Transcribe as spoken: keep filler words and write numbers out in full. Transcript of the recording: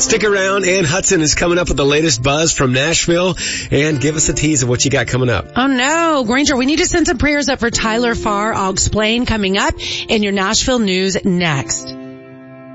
Stick around. Ann Hudson is coming up with the latest buzz from Nashville. And give us a tease of what you got coming up. Oh, no. Granger, we need to send some prayers up for Tyler Farr. I'll explain coming up in your Nashville news next.